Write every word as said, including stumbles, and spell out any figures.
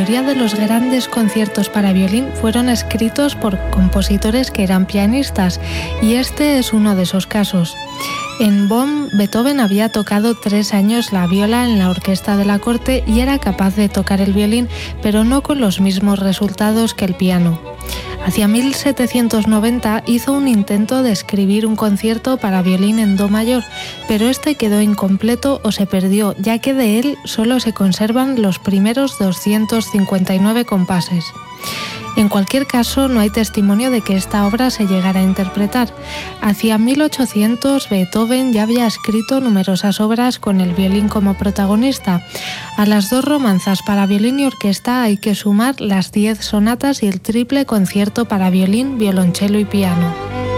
mayoría de los grandes conciertos para violín fueron escritos por compositores que eran pianistas, y este es uno de esos casos. En Bonn, Beethoven había tocado tres años la viola en la orquesta de la corte y era capaz de tocar el violín, pero no con los mismos resultados que el piano. Hacia mil setecientos noventa hizo un intento de escribir un concierto para violín en do mayor, pero este quedó incompleto o se perdió, ya que de él solo se conservan los primeros doscientos cincuenta y nueve compases. En cualquier caso, no hay testimonio de que esta obra se llegara a interpretar. Hacia mil ochocientos, Beethoven ya había escrito numerosas obras con el violín como protagonista. A las dos romanzas para violín y orquesta hay que sumar las diez sonatas y el triple concierto para violín, violonchelo y piano.